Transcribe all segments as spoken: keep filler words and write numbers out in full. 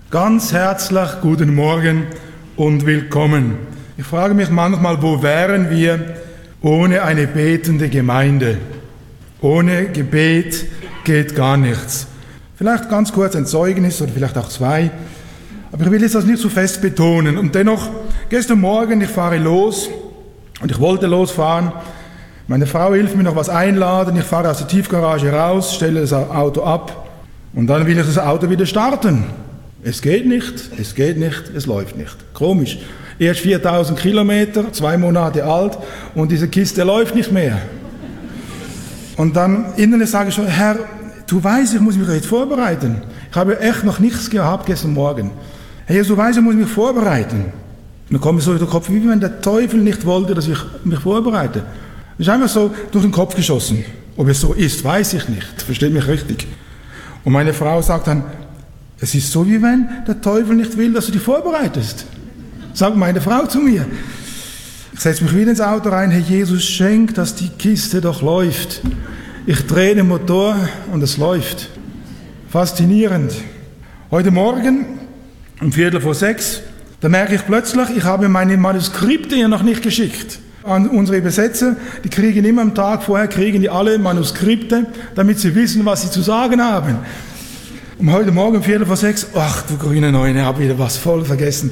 Ganz herzlich guten Morgen und willkommen. Ich frage mich manchmal, wo wären wir ohne eine betende Gemeinde? Ohne Gebet geht gar nichts. Vielleicht ganz kurz ein Zeugnis oder vielleicht auch zwei, aber ich will jetzt das nicht so fest betonen. Und dennoch, gestern Morgen, ich fahre los und ich wollte losfahren. Meine Frau hilft mir noch was einladen, ich fahre aus der Tiefgarage raus, stelle das Auto ab und dann will ich das Auto wieder starten. Es geht nicht, es geht nicht, es läuft nicht. Komisch. Erst viertausend Kilometer, zwei Monate alt und diese Kiste läuft nicht mehr. Und dann innerlich sage ich schon, Herr, du weißt, ich muss mich jetzt vorbereiten. Ich habe echt noch nichts gehabt gestern Morgen. Herr, du weißt, ich muss mich vorbereiten. Und dann komme ich so in den Kopf, wie wenn der Teufel nicht wollte, dass ich mich vorbereite. Das ist einfach so durch den Kopf geschossen. Ob es so ist, weiß ich nicht. Versteht mich richtig. Und meine Frau sagt dann, es ist so, wie wenn der Teufel nicht will, dass du dich vorbereitest. Sagt meine Frau zu mir. Ich setze mich wieder ins Auto rein. Herr Jesus, schenk, dass die Kiste doch läuft. Ich drehe den Motor und es läuft. Faszinierend. Heute Morgen, um Viertel vor sechs, da merke ich plötzlich, ich habe meine Manuskripte ja noch nicht geschickt an unsere Übersetzer. Die kriegen immer am Tag vorher, kriegen die alle Manuskripte, damit sie wissen, was sie zu sagen haben. Um heute Morgen, Viertel vor sechs, ach du grüne Neune, ich habe wieder was voll vergessen.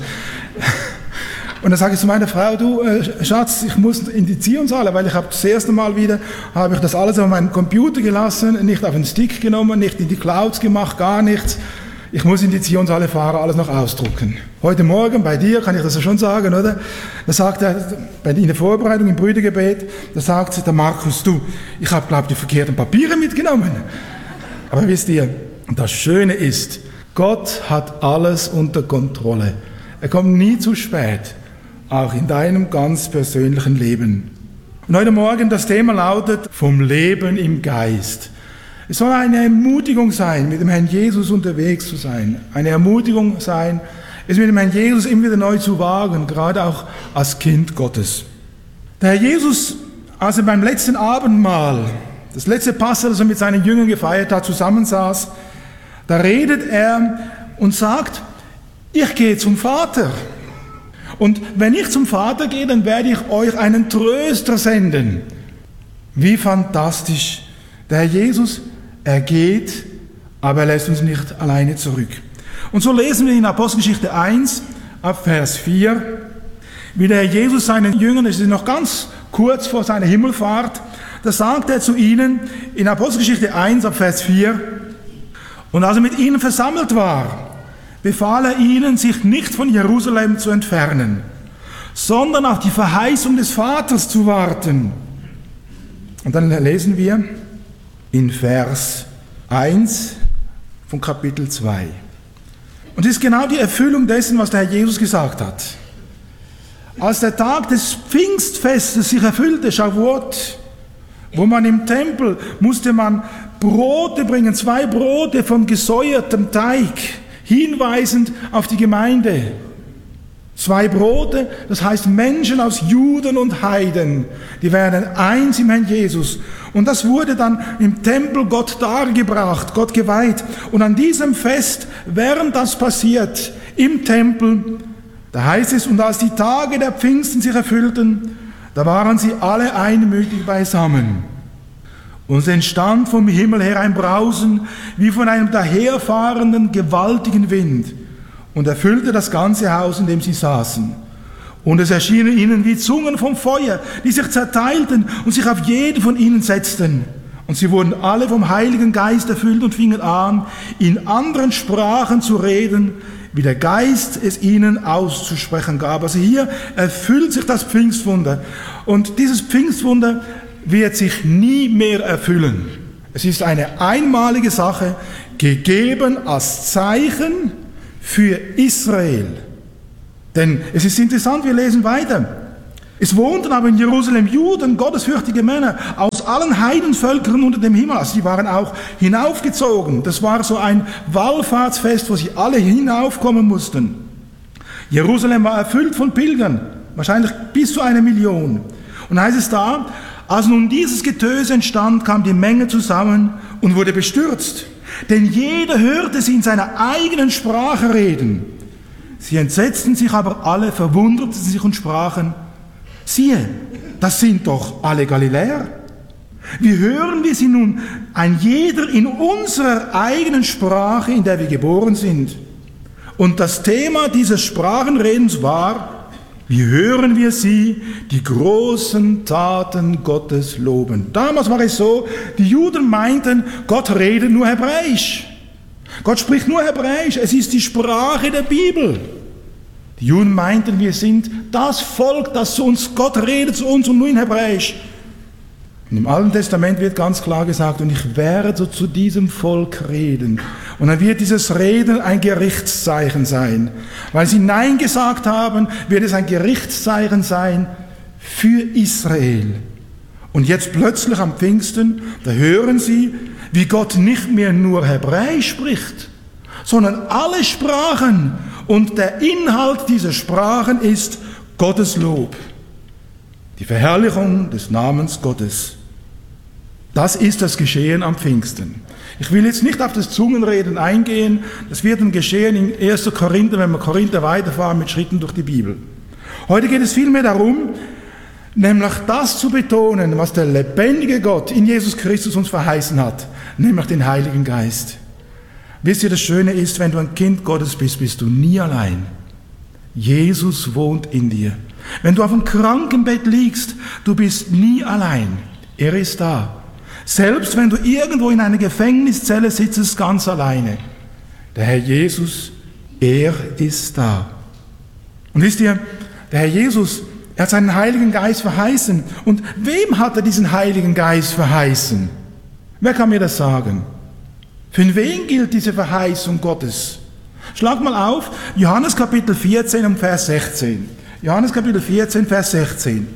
Und dann sage ich zu meiner Frau, du äh, Schatz, ich muss in die Zionshalle, weil ich habe das erste Mal wieder, habe ich das alles auf meinen Computer gelassen, nicht auf den Stick genommen, nicht in die Clouds gemacht, gar nichts. Ich muss in die Zionshalle fahren, alles noch ausdrucken. Heute Morgen bei dir, kann ich das ja schon sagen, oder? Da sagt er, in der Vorbereitung im Brüdergebet, da sagt der Markus, du, ich habe, glaube ich, die verkehrten Papiere mitgenommen. Aber wisst ihr, das Schöne ist, Gott hat alles unter Kontrolle. Er kommt nie zu spät, auch in deinem ganz persönlichen Leben. Und heute Morgen das Thema lautet, vom Leben im Geist. Es soll eine Ermutigung sein, mit dem Herrn Jesus unterwegs zu sein. Eine Ermutigung sein, es mit dem Herrn Jesus immer wieder neu zu wagen, gerade auch als Kind Gottes. Der Herr Jesus, als er beim letzten Abendmahl, das letzte Passel, das er mit seinen Jüngern gefeiert hat, zusammensaß, da redet er und sagt, ich gehe zum Vater. Und wenn ich zum Vater gehe, dann werde ich euch einen Tröster senden. Wie fantastisch. Der Herr Jesus, er geht, aber er lässt uns nicht alleine zurück. Und so lesen wir in Apostelgeschichte eins, ab Vers vier, wie der Herr Jesus seinen Jüngern, es ist noch ganz kurz vor seiner Himmelfahrt, da sagt er zu ihnen in Apostelgeschichte eins, ab Vers vier, und als er mit ihnen versammelt war, befahl er ihnen, sich nicht von Jerusalem zu entfernen, sondern auf die Verheißung des Vaters zu warten. Und dann lesen wir in Vers eins von Kapitel zwei. Und es ist genau die Erfüllung dessen, was der Herr Jesus gesagt hat. Als der Tag des Pfingstfestes sich erfüllte, Shavuot, wo man im Tempel musste man Brote bringen, zwei Brote von gesäuertem Teig, hinweisend auf die Gemeinde. Zwei Brote, das heißt Menschen aus Juden und Heiden, die werden eins im Herrn Jesus. Und das wurde dann im Tempel Gott dargebracht, Gott geweiht. Und an diesem Fest, während das passiert, im Tempel, da heißt es, und als die Tage der Pfingsten sich erfüllten, da waren sie alle einmütig beisammen. Und es entstand vom Himmel her ein Brausen, wie von einem daherfahrenden, gewaltigen Wind, und erfüllte das ganze Haus, in dem sie saßen. Und es erschienen ihnen wie Zungen vom Feuer, die sich zerteilten und sich auf jeden von ihnen setzten. Und sie wurden alle vom Heiligen Geist erfüllt und fingen an, in anderen Sprachen zu reden, wie der Geist es ihnen auszusprechen gab. Also hier erfüllt sich das Pfingstwunder. Und dieses Pfingstwunder wird sich nie mehr erfüllen. Es ist eine einmalige Sache, gegeben als Zeichen für Israel. Denn es ist interessant, wir lesen weiter. Es wohnten aber in Jerusalem Juden, gottesfürchtige Männer, aus allen Heidenvölkern unter dem Himmel. Also sie waren auch hinaufgezogen. Das war so ein Wallfahrtsfest, wo sie alle hinaufkommen mussten. Jerusalem war erfüllt von Pilgern, wahrscheinlich bis zu einer Million. Und heißt es da, als nun dieses Getöse entstand, kam die Menge zusammen und wurde bestürzt. Denn jeder hörte sie in seiner eigenen Sprache reden. Sie entsetzten sich aber alle, verwunderten sich und sprachen, siehe, das sind doch alle Galiläer. Wie hören wir sie nun, ein jeder in unserer eigenen Sprache, in der wir geboren sind? Und das Thema dieses Sprachenredens war, wie hören wir sie, die großen Taten Gottes loben. Damals war es so, die Juden meinten, Gott redet nur Hebräisch. Gott spricht nur Hebräisch, es ist die Sprache der Bibel. Die Juden meinten, wir sind das Volk, das zu uns, Gott redet zu uns und nur in Hebräisch. Und im Alten Testament wird ganz klar gesagt, und ich werde zu diesem Volk reden. Und dann wird dieses Reden ein Gerichtszeichen sein. Weil sie Nein gesagt haben, wird es ein Gerichtszeichen sein für Israel. Und jetzt plötzlich am Pfingsten, da hören sie, wie Gott nicht mehr nur Hebräisch spricht, sondern alle Sprachen. Und der Inhalt dieser Sprachen ist Gottes Lob. Die Verherrlichung des Namens Gottes. Das ist das Geschehen am Pfingsten. Ich will jetzt nicht auf das Zungenreden eingehen, das wird ein Geschehen in erster Korinther, wenn wir Korinther weiterfahren mit Schritten durch die Bibel. Heute geht es vielmehr darum, nämlich das zu betonen, was der lebendige Gott in Jesus Christus uns verheißen hat, nämlich den Heiligen Geist. Wisst ihr, das Schöne ist, wenn du ein Kind Gottes bist, bist du nie allein. Jesus wohnt in dir. Wenn du auf dem Krankenbett liegst, du bist nie allein. Er ist da. Selbst wenn du irgendwo in einer Gefängniszelle sitzt, ganz alleine. Der Herr Jesus, er ist da. Und wisst ihr, der Herr Jesus, er hat seinen Heiligen Geist verheißen. Und wem hat er diesen Heiligen Geist verheißen? Wer kann mir das sagen? Für wen gilt diese Verheißung Gottes? Schlag mal auf, Johannes Kapitel vierzehn und Vers sechzehn. Johannes Kapitel vierzehn, Vers sechzehn.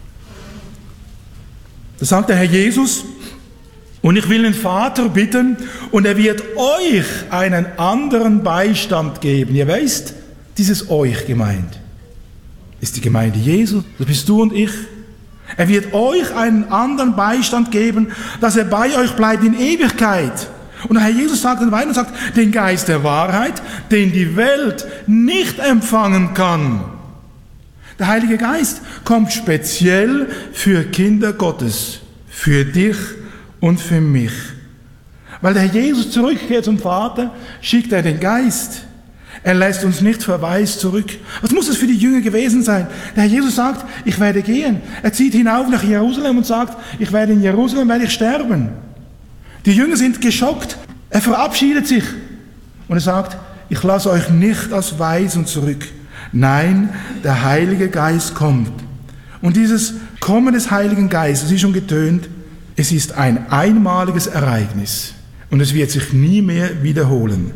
Da sagt der Herr Jesus, und ich will den Vater bitten, und er wird euch einen anderen Beistand geben. Ihr wisst, dieses euch gemeint ist die Gemeinde Jesu, das bist du und ich. Er wird euch einen anderen Beistand geben, dass er bei euch bleibt in Ewigkeit. Und der Herr Jesus sagt dann weiter und sagt, den Geist der Wahrheit, den die Welt nicht empfangen kann. Der Heilige Geist kommt speziell für Kinder Gottes, für dich und für mich. Weil der Herr Jesus zurückkehrt zum Vater, schickt er den Geist. Er lässt uns nicht verwaist zurück. Was muss es für die Jünger gewesen sein? Der Herr Jesus sagt, ich werde gehen. Er zieht hinauf nach Jerusalem und sagt, ich werde in Jerusalem werde ich sterben. Die Jünger sind geschockt. Er verabschiedet sich und er sagt, ich lasse euch nicht als Waisen zurück. Nein, der Heilige Geist kommt. Und dieses Kommen des Heiligen Geistes, es ist schon getönt, es ist ein einmaliges Ereignis und es wird sich nie mehr wiederholen.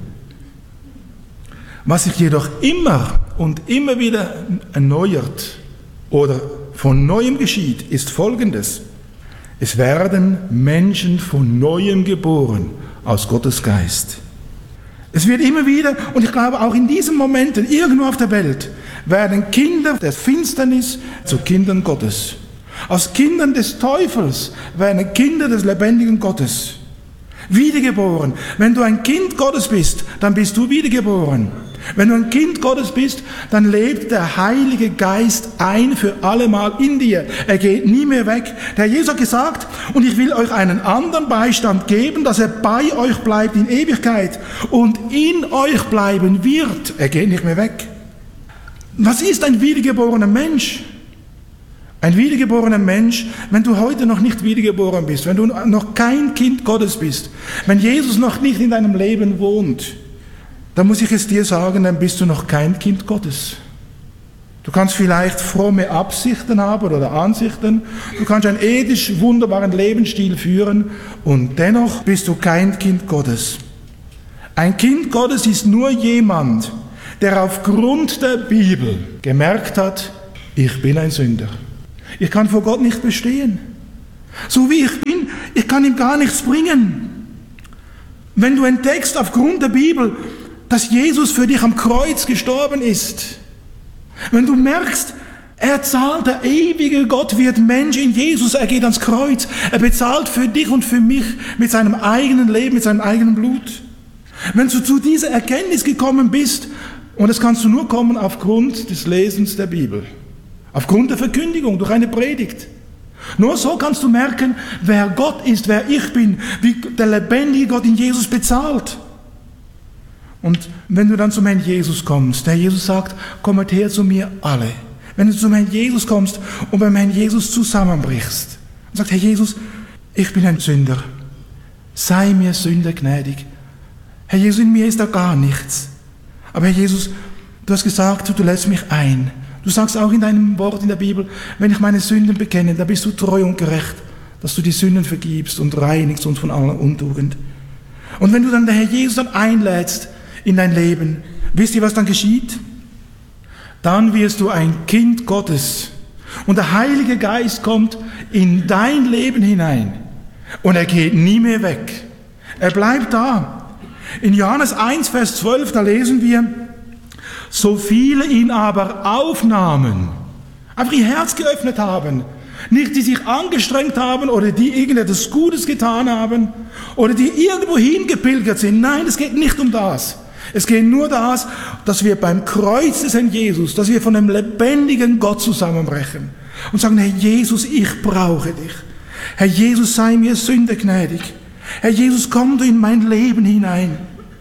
Was sich jedoch immer und immer wieder erneuert oder von Neuem geschieht, ist Folgendes. Es werden Menschen von Neuem geboren aus Gottes Geist. Es wird immer wieder, und ich glaube auch in diesen Momenten, irgendwo auf der Welt, werden Kinder der Finsternis zu Kindern Gottes. Aus Kindern des Teufels werden Kinder des lebendigen Gottes. Wiedergeboren. Wenn du ein Kind Gottes bist, dann bist du wiedergeboren. Wenn du ein Kind Gottes bist, dann lebt der Heilige Geist ein für allemal in dir. Er geht nie mehr weg. Der Jesus hat gesagt, und ich will euch einen anderen Beistand geben, dass er bei euch bleibt in Ewigkeit und in euch bleiben wird. Er geht nicht mehr weg. Was ist ein wiedergeborener Mensch? Ein wiedergeborener Mensch, wenn du heute noch nicht wiedergeboren bist, wenn du noch kein Kind Gottes bist, wenn Jesus noch nicht in deinem Leben wohnt, dann muss ich es dir sagen, dann bist du noch kein Kind Gottes. Du kannst vielleicht fromme Absichten haben oder Ansichten, du kannst einen ethisch wunderbaren Lebensstil führen und dennoch bist du kein Kind Gottes. Ein Kind Gottes ist nur jemand, der aufgrund der Bibel gemerkt hat, ich bin ein Sünder. Ich kann vor Gott nicht bestehen. So wie ich bin, ich kann ihm gar nichts bringen. Wenn du entdeckst aufgrund der Bibel, dass Jesus für dich am Kreuz gestorben ist, wenn du merkst, Er zahlt, der ewige Gott wird Mensch in Jesus, er geht ans Kreuz. Er bezahlt für dich und für mich mit seinem eigenen Leben, mit seinem eigenen Blut. Wenn du zu dieser Erkenntnis gekommen bist, und das kannst du nur kommen aufgrund des Lesens der Bibel, aufgrund der Verkündigung, durch eine Predigt. Nur so kannst du merken, wer Gott ist, wer ich bin, wie der lebendige Gott in Jesus bezahlt. Und wenn du dann zum Herrn Jesus kommst, der Jesus sagt, kommt her zu mir alle. Wenn du zum Herrn Jesus kommst und beim Herrn Jesus zusammenbrichst und sagst, Herr Jesus, ich bin ein Sünder, sei mir Sünder gnädig. Herr Jesus, in mir ist da gar nichts. Aber Herr Jesus, du hast gesagt, du lässt mich ein. Du sagst auch in deinem Wort in der Bibel, wenn ich meine Sünden bekenne, dann bist du treu und gerecht, dass du die Sünden vergibst und reinigst uns von aller Untugend. Und wenn du dann den Herr Jesus dann einlädst in dein Leben, wisst ihr, was dann geschieht? Dann wirst du ein Kind Gottes und der Heilige Geist kommt in dein Leben hinein und er geht nie mehr weg. Er bleibt da. In Johannes eins, Vers zwölf, da lesen wir, so viele ihn aber aufnahmen, einfach ihr Herz geöffnet haben, nicht die sich angestrengt haben oder die irgendetwas Gutes getan haben oder die irgendwo hingepilgert sind. Nein, es geht nicht um das. Es geht nur das, dass wir beim Kreuz des Herrn Jesus, dass wir von dem lebendigen Gott zusammenbrechen und sagen, Herr Jesus, ich brauche dich. Herr Jesus, sei mir Sünder gnädig. Herr Jesus, komm du in mein Leben hinein.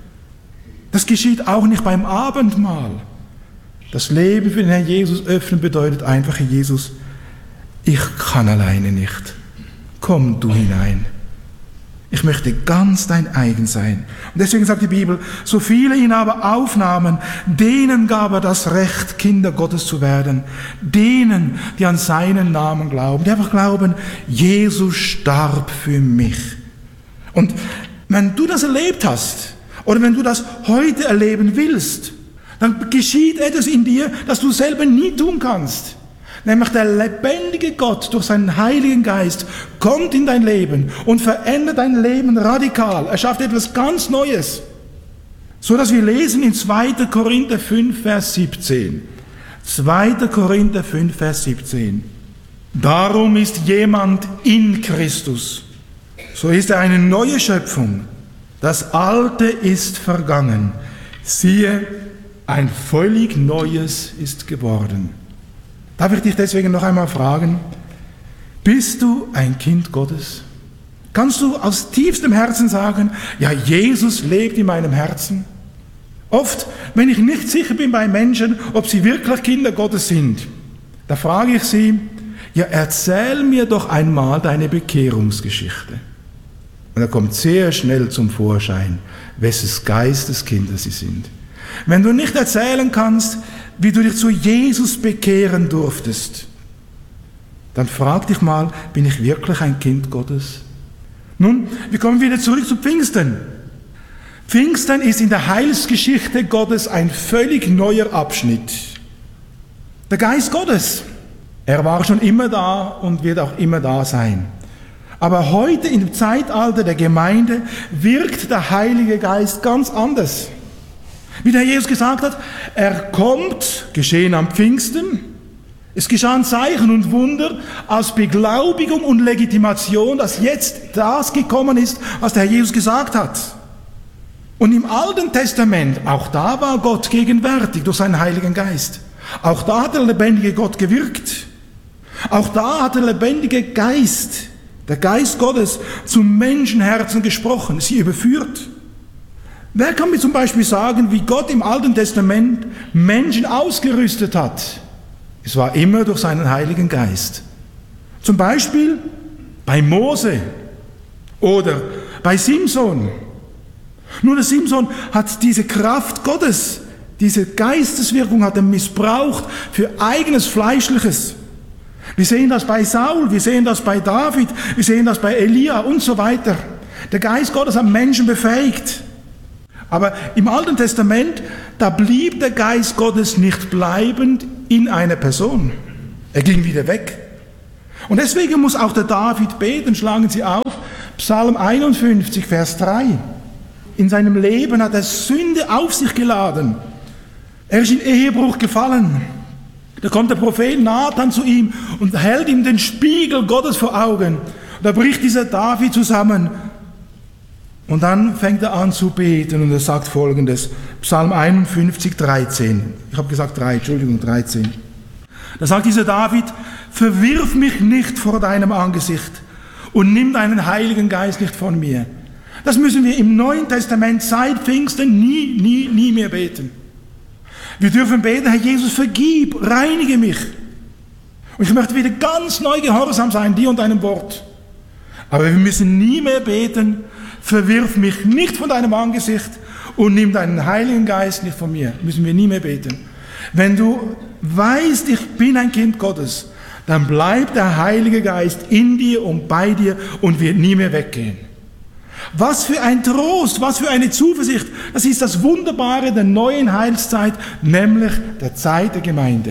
Das geschieht auch nicht beim Abendmahl. Das Leben für den Herrn Jesus öffnen bedeutet einfach, Herr Jesus, ich kann alleine nicht. Komm du hinein. Ich möchte ganz dein eigen sein. Und deswegen sagt die Bibel, so viele ihn aber aufnahmen, denen gab er das Recht, Kinder Gottes zu werden. Denen, die an seinen Namen glauben, die einfach glauben, Jesus starb für mich. Und wenn du das erlebt hast, oder wenn du das heute erleben willst, dann geschieht etwas in dir, das du selber nie tun kannst. Nämlich der lebendige Gott durch seinen Heiligen Geist kommt in dein Leben und verändert dein Leben radikal. Er schafft etwas ganz Neues. So dass wir lesen in zweiter Korinther fünf, Vers siebzehn. zweiter Korinther fünf, Vers siebzehn. Darum ist jemand in Christus. So ist er eine neue Schöpfung. Das Alte ist vergangen. Siehe, ein völlig Neues ist geworden. Darf ich dich deswegen noch einmal fragen, bist du ein Kind Gottes? Kannst du aus tiefstem Herzen sagen, ja, Jesus lebt in meinem Herzen? Oft, wenn ich nicht sicher bin bei Menschen, ob sie wirklich Kinder Gottes sind, da frage ich sie, ja, erzähl mir doch einmal deine Bekehrungsgeschichte. Und da kommt sehr schnell zum Vorschein, wesses Geistes Kinder sie sind. Wenn du nicht erzählen kannst, wie du dich zu Jesus bekehren durftest, dann frag dich mal, bin ich wirklich ein Kind Gottes? Nun, wir kommen wieder zurück zu Pfingsten. Pfingsten ist in der Heilsgeschichte Gottes ein völlig neuer Abschnitt. Der Geist Gottes, er war schon immer da und wird auch immer da sein. Aber heute im Zeitalter der Gemeinde wirkt der Heilige Geist ganz anders. Wie der Jesus gesagt hat, er kommt, geschehen am Pfingsten. Es geschahen Zeichen und Wunder als Beglaubigung und Legitimation, dass jetzt das gekommen ist, was der Herr Jesus gesagt hat. Und im Alten Testament, auch da war Gott gegenwärtig durch seinen Heiligen Geist. Auch da hat der lebendige Gott gewirkt. Auch da hat der lebendige Geist, der Geist Gottes, zum Menschenherzen gesprochen, sie überführt. Wer kann mir zum Beispiel sagen, wie Gott im Alten Testament Menschen ausgerüstet hat? Es war immer durch seinen Heiligen Geist. Zum Beispiel bei Mose oder bei Simson. Nur der Simson hat diese Kraft Gottes, diese Geisteswirkung hat er missbraucht für eigenes Fleischliches. Wir sehen das bei Saul, wir sehen das bei David, wir sehen das bei Elia und so weiter. Der Geist Gottes hat Menschen befähigt. Aber im Alten Testament, da blieb der Geist Gottes nicht bleibend in einer Person. Er ging wieder weg. Und deswegen muss auch der David beten, schlagen Sie auf, Psalm einundfünfzig, Vers drei. In seinem Leben hat er Sünde auf sich geladen. Er ist in Ehebruch gefallen. Da kommt der Prophet Nathan zu ihm und hält ihm den Spiegel Gottes vor Augen. Und da bricht dieser David zusammen. Und dann fängt er an zu beten und er sagt Folgendes. Psalm einundfünfzig, dreizehn. Ich habe gesagt drei, Entschuldigung, dreizehn. Da sagt dieser David, verwirf mich nicht vor deinem Angesicht und nimm deinen Heiligen Geist nicht von mir. Das müssen wir im Neuen Testament seit Pfingsten nie, nie, nie mehr beten. Wir dürfen beten, Herr Jesus, vergib, reinige mich. Und ich möchte wieder ganz neu gehorsam sein, dir und deinem Wort. Aber wir müssen nie mehr beten, verwirf mich nicht von deinem Angesicht und nimm deinen Heiligen Geist nicht von mir. Müssen wir nie mehr beten. Wenn du weißt, ich bin ein Kind Gottes, dann bleibt der Heilige Geist in dir und bei dir und wird nie mehr weggehen. Was für ein Trost, was für eine Zuversicht. Das ist das Wunderbare der neuen Heilszeit, nämlich der Zeit der Gemeinde.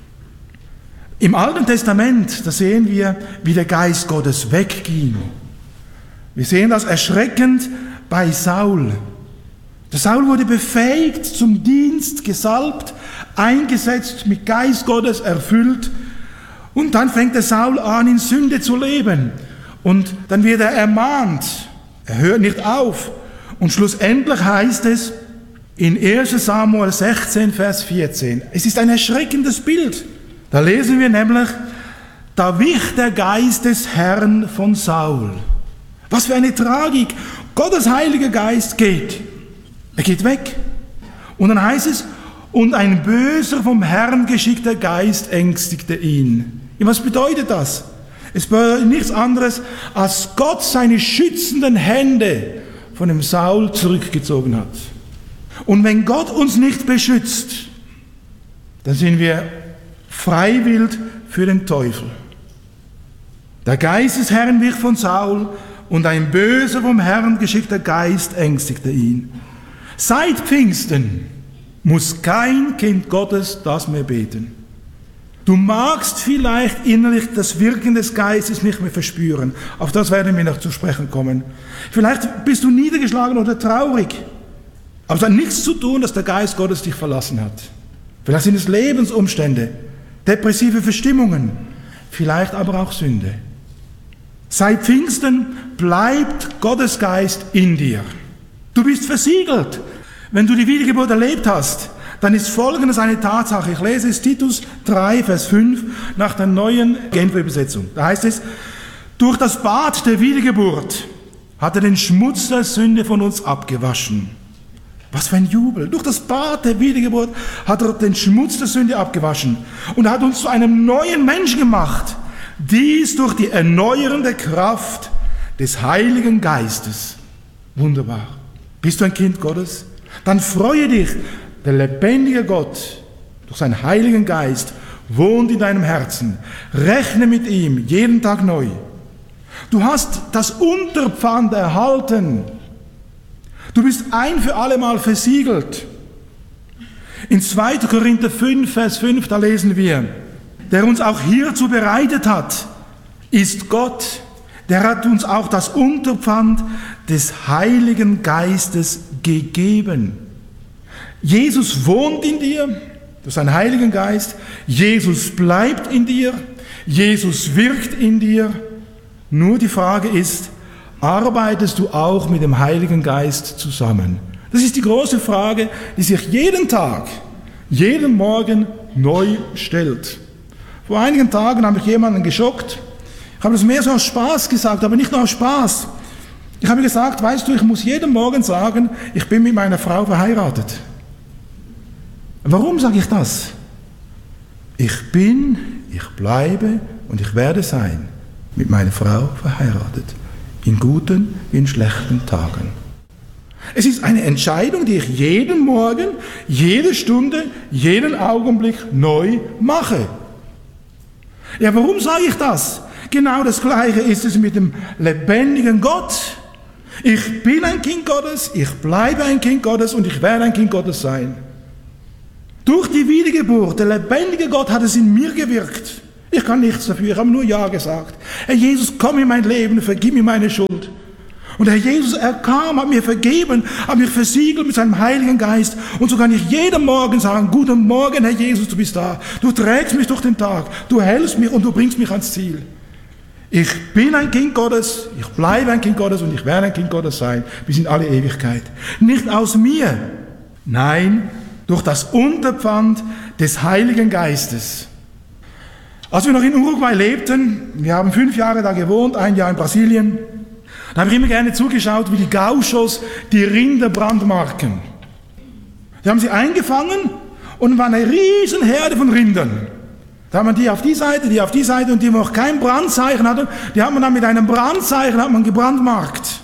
Im Alten Testament, da sehen wir, wie der Geist Gottes wegging. Wir sehen das erschreckend bei Saul. Der Saul wurde befähigt zum Dienst, gesalbt, eingesetzt, mit Geist Gottes erfüllt. Und dann fängt der Saul an, in Sünde zu leben. Und dann wird er ermahnt. Er hört nicht auf. Und schlussendlich heißt es in erster Samuel sechzehn, Vers vierzehn. Es ist ein erschreckendes Bild. Da lesen wir nämlich, da wich der Geist des Herrn von Saul. Was für eine Tragik. Gottes Heiliger Geist geht. Er geht weg. Und dann heißt es, und ein böser vom Herrn geschickter Geist ängstigte ihn. Ja, was bedeutet das? Es bedeutet nichts anderes, als Gott seine schützenden Hände von dem Saul zurückgezogen hat. Und wenn Gott uns nicht beschützt, dann sind wir freiwillig für den Teufel. Der Geist des Herrn wich von Saul und ein böser vom Herrn geschickter Geist ängstigte ihn. Seit Pfingsten muss kein Kind Gottes das mehr beten. Du magst vielleicht innerlich das Wirken des Geistes nicht mehr verspüren. Auf das werden wir noch zu sprechen kommen. Vielleicht bist du niedergeschlagen oder traurig. Aber es hat nichts zu tun, dass der Geist Gottes dich verlassen hat. Vielleicht sind es Lebensumstände, depressive Verstimmungen, vielleicht aber auch Sünde. Seit Pfingsten bleibt Gottes Geist in dir. Du bist versiegelt. Wenn du die Wiedergeburt erlebt hast, dann ist Folgendes eine Tatsache. Ich lese es Titus drei, Vers fünf nach der neuen Genfer Übersetzung. Da heißt es, durch das Bad der Wiedergeburt hat er den Schmutz der Sünde von uns abgewaschen. Was für ein Jubel. Durch das Bad der Wiedergeburt hat er den Schmutz der Sünde abgewaschen und hat uns zu einem neuen Menschen gemacht. Dies durch die erneuernde Kraft des Heiligen Geistes. Wunderbar. Bist du ein Kind Gottes? Dann freue dich. Der lebendige Gott, durch seinen Heiligen Geist, wohnt in deinem Herzen. Rechne mit ihm jeden Tag neu. Du hast das Unterpfand erhalten. Du bist ein für alle Mal versiegelt. In zweiter Korinther fünf, Vers fünf, da lesen wir, der uns auch hierzu bereitet hat, ist Gott. Der hat uns auch das Unterpfand des Heiligen Geistes gegeben. Jesus wohnt in dir, durch seinen Heiligen Geist. Jesus bleibt in dir. Jesus wirkt in dir. Nur die Frage ist, arbeitest du auch mit dem Heiligen Geist zusammen? Das ist die große Frage, die sich jeden Tag, jeden Morgen neu stellt. Vor einigen Tagen habe ich jemanden geschockt. Ich habe das mehr so aus Spaß gesagt, aber nicht nur aus Spaß. Ich habe gesagt, weißt du, ich muss jeden Morgen sagen, ich bin mit meiner Frau verheiratet. Warum sage ich das? Ich bin, ich bleibe und ich werde sein mit meiner Frau verheiratet. In guten wie in schlechten Tagen. Es ist eine Entscheidung, die ich jeden Morgen, jede Stunde, jeden Augenblick neu mache. Ja, warum sage ich das? Genau das Gleiche ist es mit dem lebendigen Gott. Ich bin ein Kind Gottes, ich bleibe ein Kind Gottes und ich werde ein Kind Gottes sein. Durch die Wiedergeburt, der lebendige Gott hat es in mir gewirkt. Ich kann nichts dafür, ich habe nur Ja gesagt. Herr Jesus, komm in mein Leben, vergib mir meine Schuld. Und der Herr Jesus, er kam, hat mir vergeben, hat mich versiegelt mit seinem Heiligen Geist. Und so kann ich jeden Morgen sagen, guten Morgen, Herr Jesus, du bist da. Du trägst mich durch den Tag, du hältst mich und du bringst mich ans Ziel. Ich bin ein Kind Gottes, ich bleibe ein Kind Gottes und ich werde ein Kind Gottes sein, bis in alle Ewigkeit. Nicht aus mir, nein, durch das Unterpfand des Heiligen Geistes. Als wir noch in Uruguay lebten, wir haben fünf Jahre da gewohnt, ein Jahr in Brasilien, da habe ich immer gerne zugeschaut, wie die Gauchos die Rinder brandmarken. Die haben sie eingefangen und war eine riesen Herde von Rindern. Da haben wir die auf die Seite, die auf die Seite und die noch kein Brandzeichen hatten, die hat man dann mit einem Brandzeichen hat man gebrandmarkt.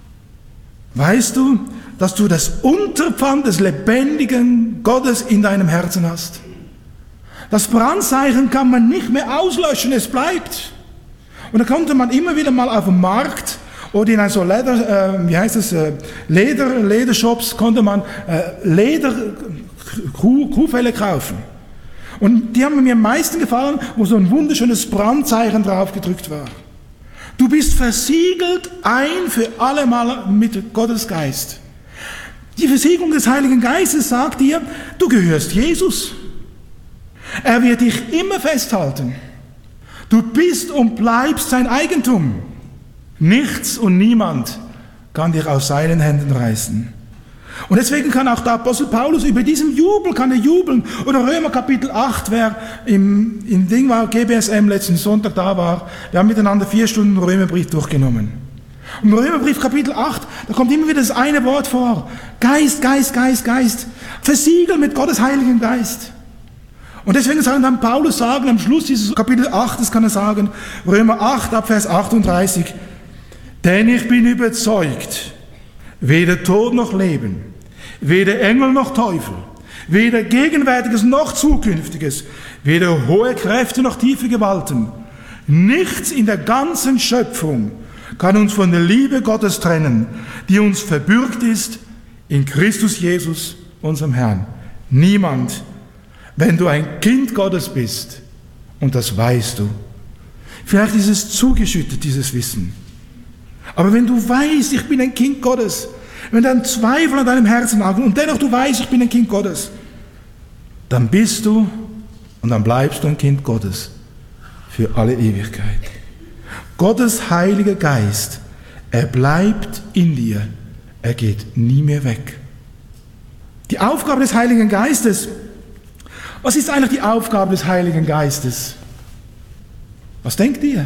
Weißt du, dass du das Unterpfand des lebendigen Gottes in deinem Herzen hast? Das Brandzeichen kann man nicht mehr auslöschen, es bleibt. Und da konnte man immer wieder mal auf dem Markt oder in so Leder, äh, wie heißt es, äh, Leder, Ledershops konnte man äh, Leder, Kuh, Kuhfelle kaufen. Und die haben mir am meisten gefallen, wo so ein wunderschönes Brandzeichen drauf gedrückt war. Du bist versiegelt ein für alle Mal mit Gottes Geist. Die Versiegelung des Heiligen Geistes sagt dir, du gehörst Jesus. Er wird dich immer festhalten. Du bist und bleibst sein Eigentum. Nichts und niemand kann dich aus seinen Händen reißen. Und deswegen kann auch der Apostel Paulus über diesen Jubel, kann er jubeln. Oder Römer Kapitel acht, wer im, im Ding war, G B S M letzten Sonntag da war, wir haben miteinander vier Stunden Römerbrief durchgenommen. Und im Römerbrief Kapitel acht, da kommt immer wieder das eine Wort vor. Geist, Geist, Geist, Geist. Versiegelt mit Gottes Heiligen Geist. Und deswegen sagen dann Paulus sagen, am Schluss dieses Kapitel acht, das kann er sagen, Römer acht, ab Vers achtunddreißig, denn ich bin überzeugt, weder Tod noch Leben, weder Engel noch Teufel, weder Gegenwärtiges noch Zukünftiges, weder hohe Kräfte noch tiefe Gewalten, nichts in der ganzen Schöpfung kann uns von der Liebe Gottes trennen, die uns verbürgt ist in Christus Jesus, unserem Herrn. Niemand, wenn du ein Kind Gottes bist, und das weißt du. Vielleicht ist es zugeschüttet, dieses Wissen. Aber wenn du weißt, ich bin ein Kind Gottes, wenn dann Zweifel an deinem Herzen nagt und dennoch du weißt, ich bin ein Kind Gottes, dann bist du und dann bleibst du ein Kind Gottes für alle Ewigkeit. Gottes Heiliger Geist, er bleibt in dir, er geht nie mehr weg. Die Aufgabe des Heiligen Geistes, was ist eigentlich die Aufgabe des Heiligen Geistes? Was denkt ihr?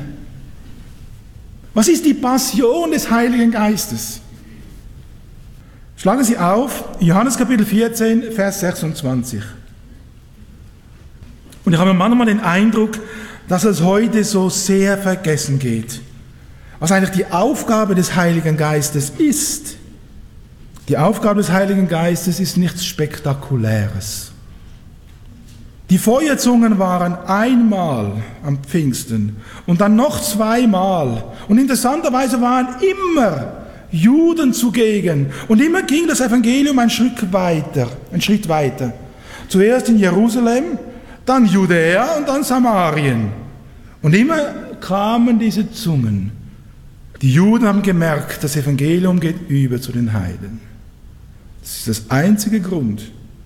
Was ist die Passion des Heiligen Geistes? Schlagen Sie auf, Johannes Kapitel vierzehn, Vers sechsundzwanzig. Und ich habe manchmal den Eindruck, dass es heute so sehr vergessen geht, was eigentlich die Aufgabe des Heiligen Geistes ist. Die Aufgabe des Heiligen Geistes ist nichts Spektakuläres. Die Feuerzungen waren einmal am Pfingsten und dann noch zweimal. Und interessanterweise waren immer Juden zugegen. Und immer ging das Evangelium einen Schritt weiter, einen Schritt weiter. Zuerst in Jerusalem, dann Judäa und dann Samarien. Und immer kamen diese Zungen. Die Juden haben gemerkt, das Evangelium geht über zu den Heiden. Das ist das einzige Grund.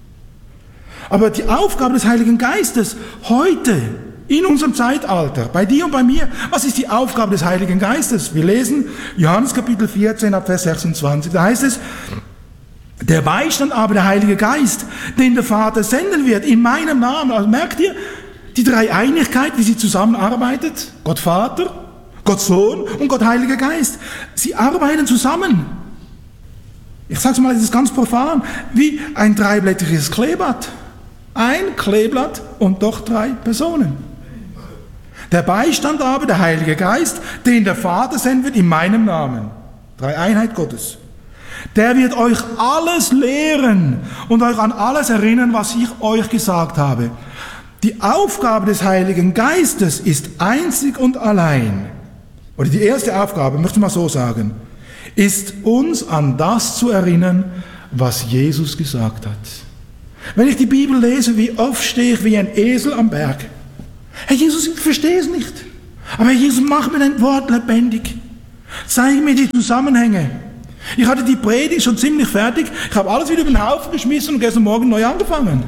Aber die Aufgabe des Heiligen Geistes heute, in unserem Zeitalter, bei dir und bei mir, was ist die Aufgabe des Heiligen Geistes? Wir lesen Johannes Kapitel vierzehn, ab Vers sechsundzwanzig, da heißt es, der Beistand aber, der Heilige Geist, den der Vater senden wird, in meinem Namen. Also merkt ihr, die Dreieinigkeit, wie sie zusammenarbeitet, Gott Vater, Gott Sohn und Gott Heiliger Geist, sie arbeiten zusammen. Ich sage es mal, das ist ganz profan, wie ein dreiblättriges Kleeblatt. Ein Kleeblatt und doch drei Personen. Der Beistand aber, der Heilige Geist, den der Vater senden wird in meinem Namen. Dreieinheit Gottes. Der wird euch alles lehren und euch an alles erinnern, was ich euch gesagt habe. Die Aufgabe des Heiligen Geistes ist einzig und allein, oder die erste Aufgabe, möchte ich mal so sagen, ist uns an das zu erinnern, was Jesus gesagt hat. Wenn ich die Bibel lese, wie oft stehe ich wie ein Esel am Berg. Herr Jesus, ich verstehe es nicht. Aber Herr Jesus, mach mir dein Wort lebendig. Zeig mir die Zusammenhänge. Ich hatte die Predigt schon ziemlich fertig. Ich habe alles wieder über den Haufen geschmissen und gestern Morgen neu angefangen.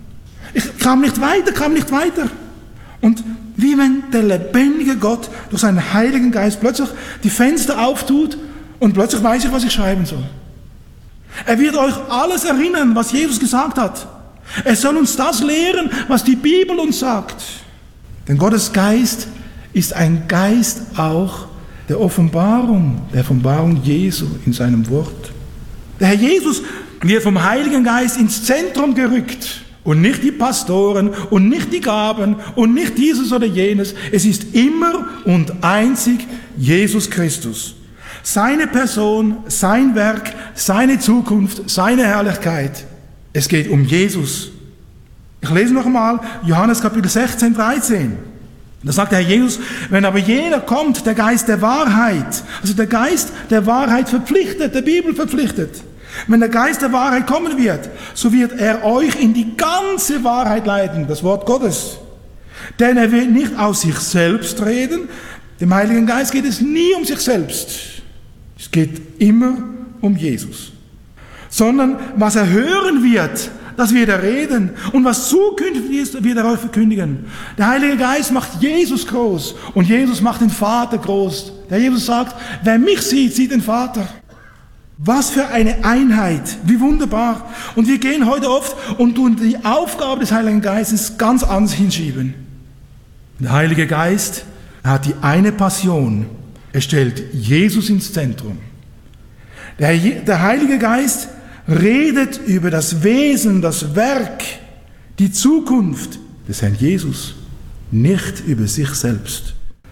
Ich kam nicht weiter, kam nicht weiter. Und wie wenn der lebendige Gott durch seinen Heiligen Geist plötzlich die Fenster auftut und plötzlich weiß ich, was ich schreiben soll. Er wird euch alles erinnern, was Jesus gesagt hat. Er soll uns das lehren, was die Bibel uns sagt. Denn Gottes Geist ist ein Geist auch der Offenbarung, der Offenbarung Jesu in seinem Wort. Der Herr Jesus wird vom Heiligen Geist ins Zentrum gerückt. Und nicht die Pastoren und nicht die Gaben und nicht dieses oder jenes. Es ist immer und einzig Jesus Christus. Seine Person, sein Werk, seine Zukunft, seine Herrlichkeit. Es geht um Jesus. Ich lese noch einmal Johannes Kapitel sechzehn, dreizehn. Da sagt der Herr Jesus, wenn aber jener kommt, der Geist der Wahrheit, also der Geist der Wahrheit verpflichtet, der Bibel verpflichtet. Wenn der Geist der Wahrheit kommen wird, so wird er euch in die ganze Wahrheit leiten, das Wort Gottes. Denn er wird nicht aus sich selbst reden, dem Heiligen Geist geht es nie um sich selbst. Es geht immer um Jesus. Sondern was er hören wird, das wird er reden. Und was zukünftig ist, wird er euch verkündigen. Der Heilige Geist macht Jesus groß und Jesus macht den Vater groß. Der Jesus sagt, wer mich sieht, sieht den Vater. Was für eine Einheit, wie wunderbar. Und wir gehen heute oft und tun die Aufgabe des Heiligen Geistes ganz anders hinschieben. Der Heilige Geist hat die eine Passion, er stellt Jesus ins Zentrum. Der, der Heilige Geist redet über das Wesen, das Werk, die Zukunft des Herrn Jesus, nicht über sich selbst.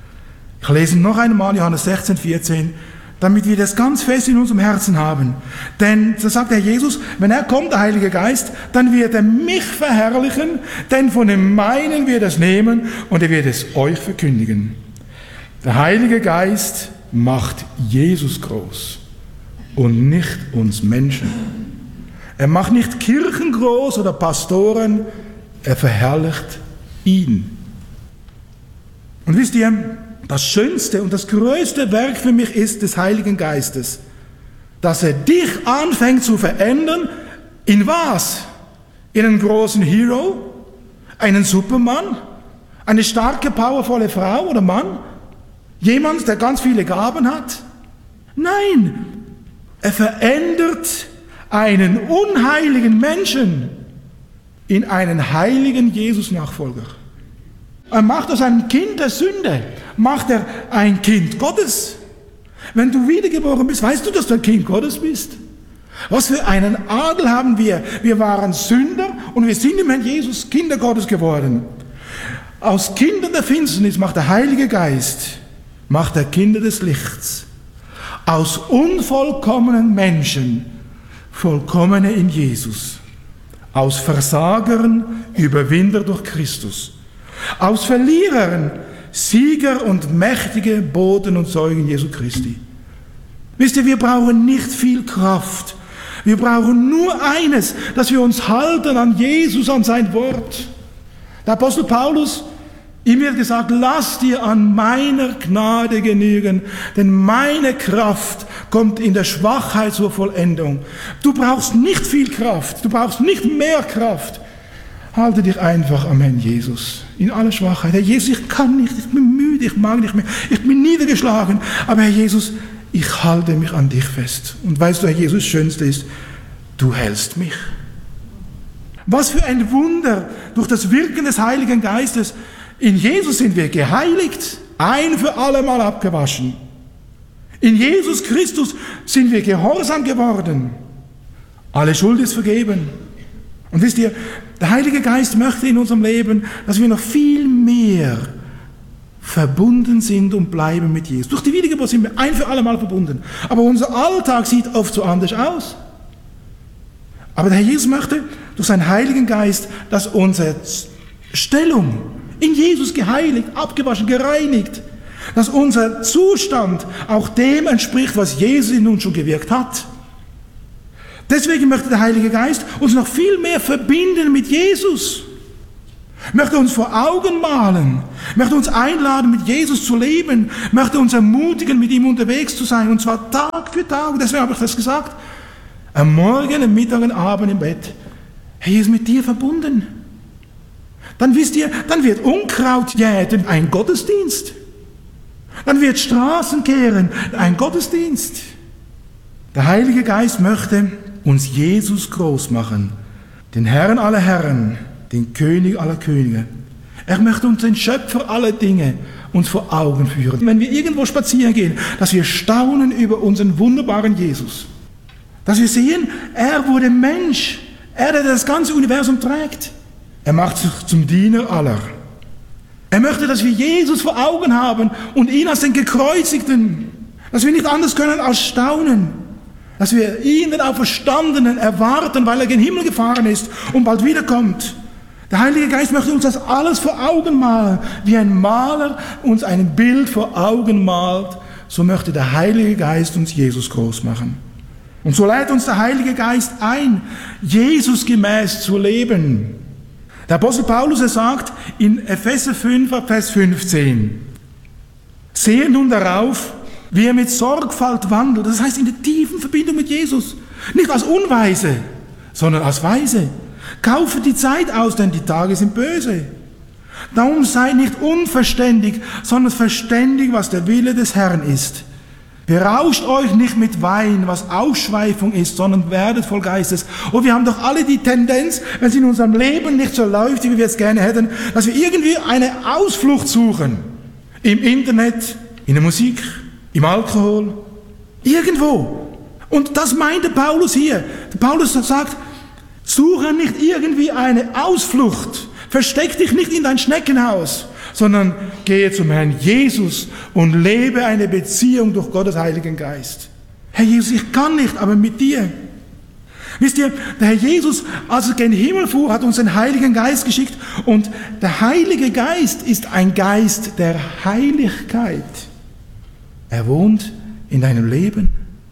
Ich lese noch einmal Johannes sechzehn, vierzehn, damit wir das ganz fest in unserem Herzen haben. Denn, so sagt der Herr Jesus, wenn er kommt, der Heilige Geist, dann wird er mich verherrlichen, denn von dem meinen wird er es nehmen und er wird es euch verkündigen. Der Heilige Geist macht Jesus groß und nicht uns Menschen. Er macht nicht Kirchen groß oder Pastoren, er verherrlicht ihn. Und wisst ihr, das schönste und das größte Werk für mich ist des Heiligen Geistes, dass er dich anfängt zu verändern. In was? In einen großen Hero? Einen Superman? Eine starke, powervolle Frau oder Mann? Jemand, der ganz viele Gaben hat? Nein, er verändert einen unheiligen Menschen in einen heiligen Jesus-Nachfolger. Er macht aus einem Kind der Sünde, macht er ein Kind Gottes. Wenn du wiedergeboren bist, weißt du, dass du ein Kind Gottes bist? Was für einen Adel haben wir? Wir waren Sünder und wir sind im Herrn Jesus Kinder Gottes geworden. Aus Kindern der Finsternis macht der Heilige Geist, macht er Kinder des Lichts. Aus unvollkommenen Menschen vollkommene in Jesus. Aus Versagern Überwinder durch Christus. Aus Verlierern Sieger und mächtige Boten und Zeugen Jesu Christi. Wisst ihr, wir brauchen nicht viel Kraft. Wir brauchen nur eines, dass wir uns halten an Jesus, an sein Wort. Der Apostel Paulus, ihm wird gesagt, lass dir an meiner Gnade genügen, denn meine Kraft kommt in der Schwachheit zur Vollendung. Du brauchst nicht viel Kraft, du brauchst nicht mehr Kraft. Halte dich einfach am Herrn Jesus in aller Schwachheit. Herr Jesus, ich kann nicht, ich bin müde, ich mag nicht mehr, ich bin niedergeschlagen. Aber Herr Jesus, ich halte mich an dich fest. Und weißt du, Herr Jesus, das Schönste ist, du hältst mich. Was für ein Wunder durch das Wirken des Heiligen Geistes. In Jesus sind wir geheiligt, ein für alle Mal abgewaschen. In Jesus Christus sind wir gehorsam geworden. Alle Schuld ist vergeben. Und wisst ihr, der Heilige Geist möchte in unserem Leben, dass wir noch viel mehr verbunden sind und bleiben mit Jesus. Durch die Wiedergeburt sind wir ein für alle Mal verbunden. Aber unser Alltag sieht oft so anders aus. Aber der Herr Jesus möchte durch seinen Heiligen Geist, dass unsere Stellung in Jesus geheiligt, abgewaschen, gereinigt, dass unser Zustand auch dem entspricht, was Jesus in uns schon gewirkt hat. Deswegen möchte der Heilige Geist uns noch viel mehr verbinden mit Jesus. möchte uns vor Augen malen, möchte uns einladen, mit Jesus zu leben, möchte uns ermutigen, mit ihm unterwegs zu sein, und zwar Tag für Tag. Deswegen habe ich das gesagt. Am Morgen, am Mittag, am Abend im Bett. Er ist mit dir verbunden. Dann wisst ihr, dann wird Unkraut jäten ein Gottesdienst. Dann wird Straßenkehren ein Gottesdienst. Der Heilige Geist möchte uns Jesus groß machen, den Herrn aller Herren, den König aller Könige. Er möchte uns den Schöpfer aller Dinge uns vor Augen führen. Wenn wir irgendwo spazieren gehen, dass wir staunen über unseren wunderbaren Jesus. Dass wir sehen, er wurde Mensch, er, der das ganze Universum trägt. Er macht sich zum Diener aller. Er möchte, dass wir Jesus vor Augen haben und ihn als den Gekreuzigten, dass wir nicht anders können als staunen, dass wir ihn, den Auferstandenen, erwarten, weil er gen Himmel gefahren ist und bald wiederkommt. Der Heilige Geist möchte uns das alles vor Augen malen, wie ein Maler uns ein Bild vor Augen malt, so möchte der Heilige Geist uns Jesus groß machen. Und so lädt uns der Heilige Geist ein, Jesus gemäß zu leben. Der Apostel Paulus, er sagt in Epheser fünf, Vers fünfzehn, sehe nun darauf, wie er mit Sorgfalt wandelt, das heißt in der tiefen Verbindung mit Jesus, nicht als Unweise, sondern als Weise. Kaufe die Zeit aus, denn die Tage sind böse. Darum seid nicht unverständig, sondern verständig, was der Wille des Herrn ist. Berauscht euch nicht mit Wein, was Ausschweifung ist, sondern werdet voll Geistes. Und wir haben doch alle die Tendenz, wenn es in unserem Leben nicht so läuft, wie wir es gerne hätten, dass wir irgendwie eine Ausflucht suchen. Im Internet, in der Musik, im Alkohol, irgendwo. Und das meinte Paulus hier. Paulus sagt, suche nicht irgendwie eine Ausflucht. Versteck dich nicht in dein Schneckenhaus, sondern gehe zum Herrn Jesus und lebe eine Beziehung durch Gottes Heiligen Geist. Herr Jesus, ich kann nicht, aber mit dir. Wisst ihr, der Herr Jesus, als er gen Himmel fuhr, hat uns den Heiligen Geist geschickt, und der Heilige Geist ist ein Geist der Heiligkeit. Er wohnt in deinem Leben.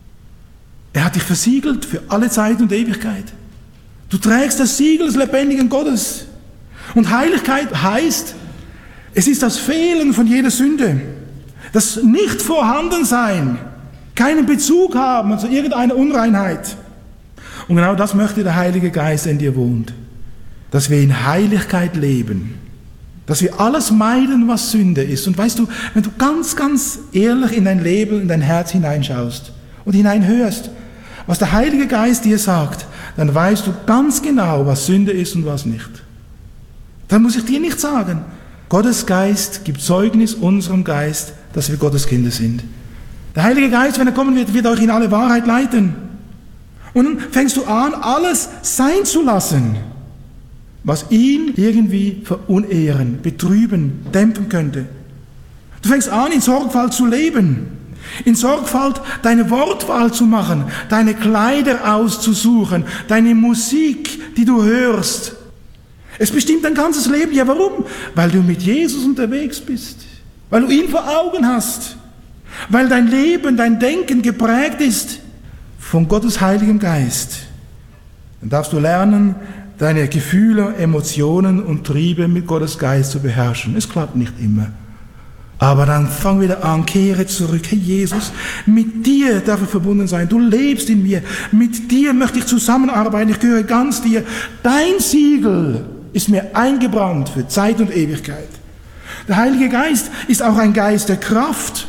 Er hat dich versiegelt für alle Zeit und Ewigkeit. Du trägst das Siegel des lebendigen Gottes. Und Heiligkeit heißt, es ist das Fehlen von jeder Sünde, das Nicht-Vorhandensein, keinen Bezug haben zu irgendeiner Unreinheit. Und genau das möchte der Heilige Geist, der in dir wohnt, dass wir in Heiligkeit leben, dass wir alles meiden, was Sünde ist. Und weißt du, wenn du ganz, ganz ehrlich in dein Leben, in dein Herz hineinschaust und hineinhörst, was der Heilige Geist dir sagt, dann weißt du ganz genau, was Sünde ist und was nicht. Dann muss ich dir nicht sagen. Gottes Geist gibt Zeugnis unserem Geist, dass wir Gottes Kinder sind. Der Heilige Geist, wenn er kommen wird, wird euch in alle Wahrheit leiten. Und dann fängst du an, alles sein zu lassen, was ihn irgendwie verunehren, betrüben, dämpfen könnte. Du fängst an, in Sorgfalt zu leben, in Sorgfalt deine Wortwahl zu machen, deine Kleider auszusuchen, deine Musik, die du hörst. Es bestimmt dein ganzes Leben. Ja, warum? Weil du mit Jesus unterwegs bist, weil du ihn vor Augen hast, weil dein Leben, dein Denken geprägt ist von Gottes Heiligem Geist. Dann darfst du lernen, deine Gefühle, Emotionen und Triebe mit Gottes Geist zu beherrschen. Es klappt nicht immer. Aber dann fang wieder an, kehre zurück. Hey Jesus, mit dir darf ich verbunden sein. Du lebst in mir. Mit dir möchte ich zusammenarbeiten. Ich gehöre ganz dir. Dein Siegel ist mir eingebrannt für Zeit und Ewigkeit. Der Heilige Geist ist auch ein Geist der Kraft.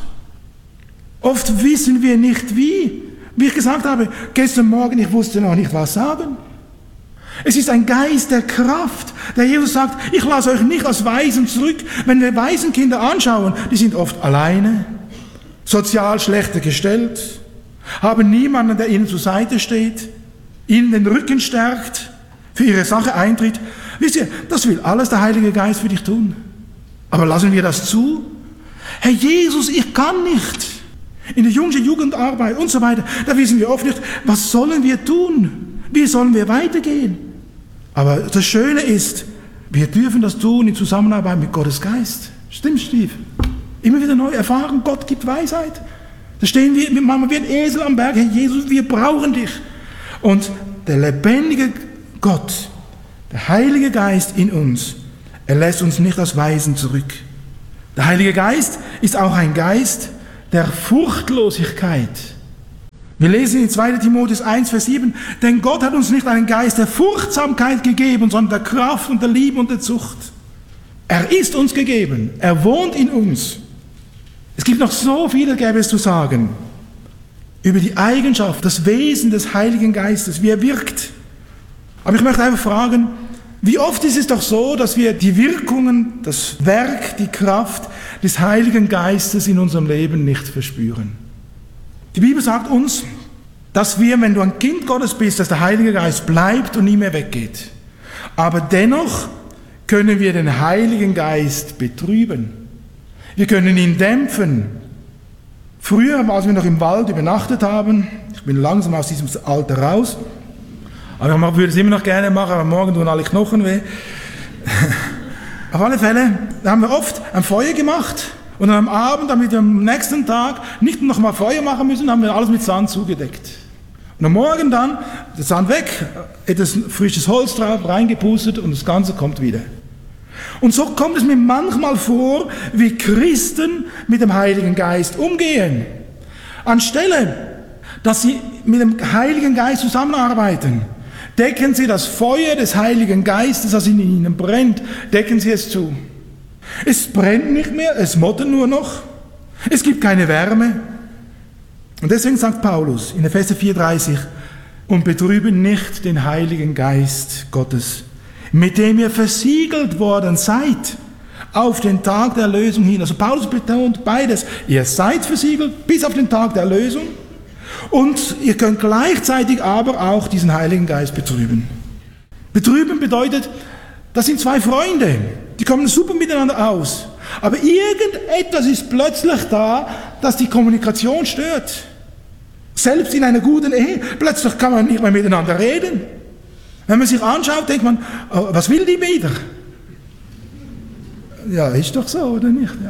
Oft wissen wir nicht wie. Wie ich gesagt habe, gestern Morgen, ich wusste noch nicht, was sagen. Es ist ein Geist der Kraft, der Jesus sagt, ich lasse euch nicht als Waisen zurück. Wenn wir Waisenkinder anschauen, die sind oft alleine, sozial schlechter gestellt, haben niemanden, der ihnen zur Seite steht, ihnen den Rücken stärkt, für ihre Sache eintritt. Wisst ihr, das will alles der Heilige Geist für dich tun. Aber lassen wir das zu? Herr Jesus, ich kann nicht. In der jungen Jugendarbeit und so weiter, da wissen wir oft nicht, was sollen wir tun? Wie sollen wir weitergehen? Aber das Schöne ist, wir dürfen das tun in Zusammenarbeit mit Gottes Geist. Stimmt, Steve? Immer wieder neu erfahren, Gott gibt Weisheit. Da stehen wir manchmal wie ein Esel am Berg. Herr Jesus, wir brauchen dich. Und der lebendige Gott, der Heilige Geist in uns, Er lässt uns nicht als Waisen zurück. Der Heilige Geist ist auch ein Geist der Furchtlosigkeit. Wir lesen in zweiter Timotheus eins, Vers sieben, denn Gott hat uns nicht einen Geist der Furchtsamkeit gegeben, sondern der Kraft und der Liebe und der Zucht. Er ist uns gegeben, er wohnt in uns. Es gibt noch so viel, gäbe es zu sagen, über die Eigenschaft, das Wesen des Heiligen Geistes, wie er wirkt. Aber ich möchte einfach fragen, wie oft ist es doch so, dass wir die Wirkungen, das Werk, die Kraft des Heiligen Geistes in unserem Leben nicht verspüren? Die Bibel sagt uns, dass wir, wenn du ein Kind Gottes bist, dass der Heilige Geist bleibt und nie mehr weggeht. Aber dennoch können wir den Heiligen Geist betrüben. Wir können ihn dämpfen. Früher, als wir noch im Wald übernachtet haben, ich bin langsam aus diesem Alter raus, aber ich würde es immer noch gerne machen, aber morgen tun alle Knochen weh. Auf alle Fälle haben wir oft ein Feuer gemacht und dann am Abend, damit wir am nächsten Tag nicht noch mal Feuer machen müssen, haben wir alles mit Sand zugedeckt. Und am Morgen dann, der Sand weg, etwas frisches Holz drauf, reingepustet und das Ganze kommt wieder. Und so kommt es mir manchmal vor, wie Christen mit dem Heiligen Geist umgehen. Anstelle, dass sie mit dem Heiligen Geist zusammenarbeiten, decken sie das Feuer des Heiligen Geistes, das in ihnen brennt, decken sie es zu. Es brennt nicht mehr, es mottert nur noch, es gibt keine Wärme. Und deswegen sagt Paulus in Epheser vier, dreißig, und betrüben nicht den Heiligen Geist Gottes, mit dem ihr versiegelt worden seid, auf den Tag der Erlösung hin. Also Paulus betont beides. Ihr seid versiegelt bis auf den Tag der Erlösung und ihr könnt gleichzeitig aber auch diesen Heiligen Geist betrüben. Betrüben bedeutet, das sind zwei Freunde, die kommen super miteinander aus. Aber irgendetwas ist plötzlich da, das die Kommunikation stört. Selbst in einer guten Ehe, plötzlich kann man nicht mehr miteinander reden. Wenn man sich anschaut, denkt man, oh, was will die wieder? Ja, ist doch so, oder nicht? Ja.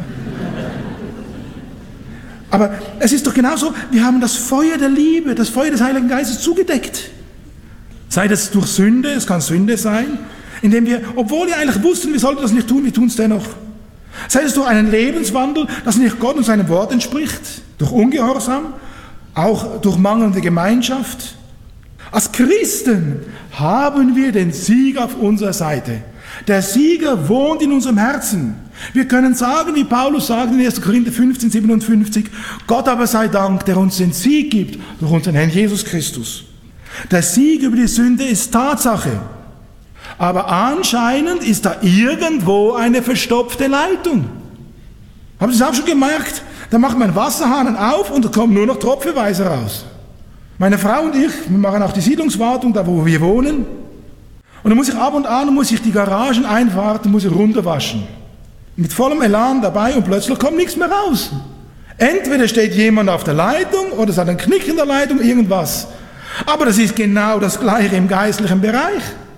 Aber es ist doch genauso, wir haben das Feuer der Liebe, das Feuer des Heiligen Geistes zugedeckt. Sei das durch Sünde, es kann Sünde sein, indem wir, obwohl wir eigentlich wussten, wir sollten das nicht tun, wir tun es dennoch. Sei es durch einen Lebenswandel, das nicht Gott und seinem Wort entspricht, durch Ungehorsam, auch durch mangelnde Gemeinschaft. Als Christen haben wir den Sieger auf unserer Seite. Der Sieger wohnt in unserem Herzen. Wir können sagen, wie Paulus sagt in erster Korinther fünfzehn, siebenundfünfzig, Gott aber sei Dank, der uns den Sieg gibt durch unseren Herrn Jesus Christus. Der Sieg über die Sünde ist Tatsache. Aber anscheinend ist da irgendwo eine verstopfte Leitung. Haben Sie es auch schon gemerkt? Da macht man Wasserhahn auf und da kommen nur noch tropfenweise raus. Meine Frau und ich, wir machen auch die Siedlungswartung, da wo wir wohnen. Und dann muss ich ab und an muss ich die Garageneinfahrten muss ich runterwaschen. Mit vollem Elan dabei und plötzlich kommt nichts mehr raus. Entweder steht jemand auf der Leitung oder es hat einen Knick in der Leitung, irgendwas. Aber das ist genau das Gleiche im geistlichen Bereich.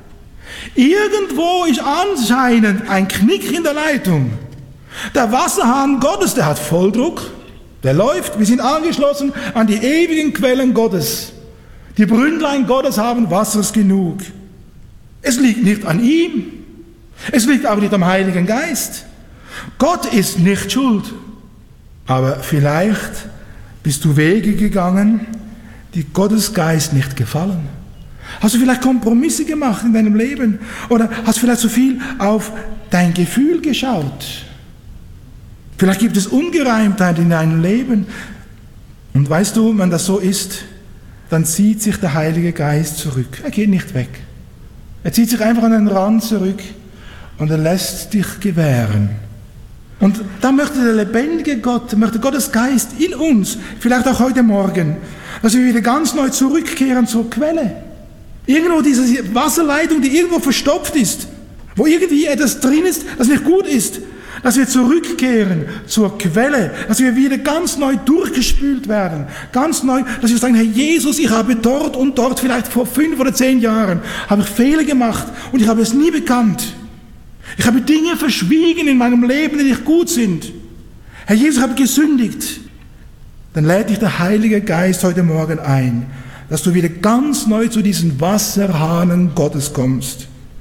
Irgendwo ist anscheinend ein Knick in der Leitung. Der Wasserhahn Gottes, der hat Volldruck, der läuft, wir sind angeschlossen an die ewigen Quellen Gottes. Die Brünnlein Gottes haben Wassers genug. Es liegt nicht an ihm, es liegt auch nicht am Heiligen Geist. Gott ist nicht schuld, aber vielleicht bist du Wege gegangen, die Gottes Geist nicht gefallen. Hast du vielleicht Kompromisse gemacht in deinem Leben? Oder hast du vielleicht so viel auf dein Gefühl geschaut? Vielleicht gibt es Ungereimtheit in deinem Leben. Und weißt du, wenn das so ist, dann zieht sich der Heilige Geist zurück. Er geht nicht weg. Er zieht sich einfach an den Rand zurück und er lässt dich gewähren. Und da möchte der lebendige Gott, möchte Gottes Geist in uns, vielleicht auch heute Morgen, dass wir wieder ganz neu zurückkehren zur Quelle. Irgendwo diese Wasserleitung, die irgendwo verstopft ist, wo irgendwie etwas drin ist, das nicht gut ist, dass wir zurückkehren zur Quelle, dass wir wieder ganz neu durchgespült werden, ganz neu, dass wir sagen, Herr Jesus, ich habe dort und dort, vielleicht vor fünf oder zehn Jahren, habe ich Fehler gemacht und ich habe es nie bekannt. Ich habe Dinge verschwiegen in meinem Leben, die nicht gut sind. Herr Jesus, ich habe gesündigt. Dann lädt dich der Heilige Geist heute Morgen ein, dass du wieder ganz neu zu diesen Wasserhahnen Gottes kommst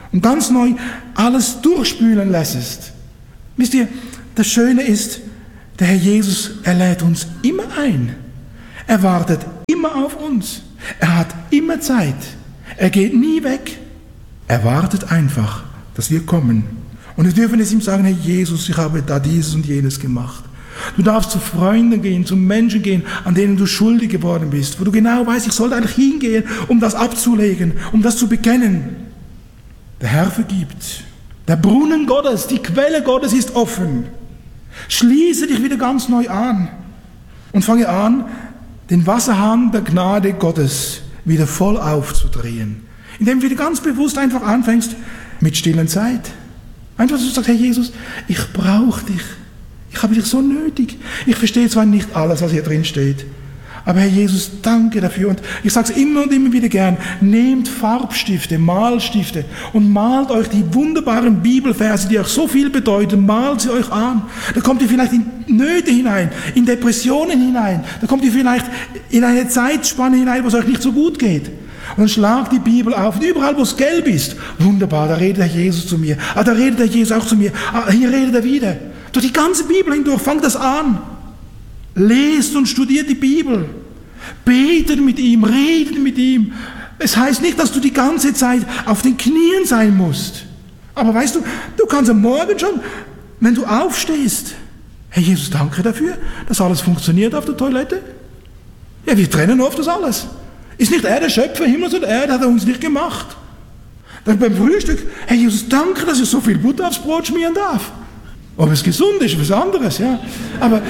und ganz neu alles durchspülen lässt. Wisst ihr, das Schöne ist, der Herr Jesus, er lädt uns immer ein. Er wartet immer auf uns. Er hat immer Zeit. Er geht nie weg. Er wartet einfach, dass wir kommen. Und wir dürfen es ihm sagen, Herr Jesus, ich habe da dieses und jenes gemacht. Du darfst zu Freunden gehen, zu Menschen gehen, an denen du schuldig geworden bist, wo du genau weißt, ich sollte eigentlich hingehen, um das abzulegen, um das zu bekennen. Der Herr vergibt. Der Brunnen Gottes, die Quelle Gottes ist offen. Schließe dich wieder ganz neu an und fange an, den Wasserhahn der Gnade Gottes wieder voll aufzudrehen. Indem du wieder ganz bewusst einfach anfängst mit stillen Zeit. Einfach, dass du sagst, Herr Jesus, ich brauche dich. Ich habe dich so nötig. Ich verstehe zwar nicht alles, was hier drin steht, aber Herr Jesus, danke dafür. Und ich sage es immer und immer wieder gern, nehmt Farbstifte, Malstifte und malt euch die wunderbaren Bibelverse, die euch so viel bedeuten, malt sie euch an. Da kommt ihr vielleicht in Nöte hinein, in Depressionen hinein, da kommt ihr vielleicht in eine Zeitspanne hinein, wo es euch nicht so gut geht. Und dann schlagt die Bibel auf und überall, wo es gelb ist, wunderbar, da redet der Jesus zu mir. Ah, da redet der Jesus auch zu mir. Ah, hier redet er wieder. Durch die ganze Bibel hindurch, fangt das an. Lest und studiert die Bibel. Betet mit ihm, redet mit ihm. Es heißt nicht, dass du die ganze Zeit auf den Knien sein musst. Aber weißt du, du kannst am Morgen schon, wenn du aufstehst, Herr Jesus, danke dafür, dass alles funktioniert auf der Toilette. Ja, wir trennen oft das alles. Ist nicht er der Schöpfer Himmels und Erde, hat er uns nicht gemacht. Dann beim Frühstück, Herr Jesus, danke, dass ich so viel Butter aufs Brot schmieren darf. Ob es gesund ist, was anderes, ja. Aber,